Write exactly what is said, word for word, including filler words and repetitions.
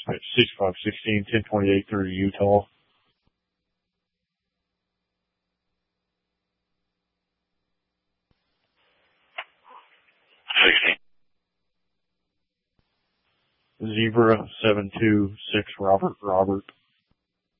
sixty-five sixteen, ten twenty-eight through Utah. sixteen. Zebra seven two six Robert Robert.